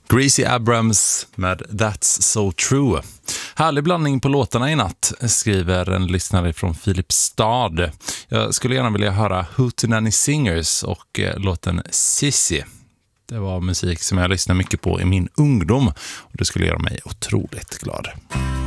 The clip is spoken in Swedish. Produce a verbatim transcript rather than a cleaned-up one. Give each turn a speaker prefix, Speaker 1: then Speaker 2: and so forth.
Speaker 1: Gracie Abrams med That's So True. Härlig blandning på låtarna i natt, skriver en lyssnare från Filipstad. Jag skulle gärna vilja höra Hootenanny Singers och eh, låten Sissy. Det var musik som jag lyssnade mycket på i min ungdom och det skulle göra mig otroligt glad.